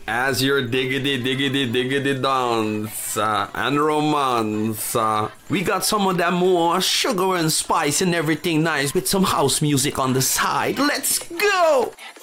as your diggity dance and romance. We got some of that more sugar and spice and everything nice with some house music on the side. Let's go!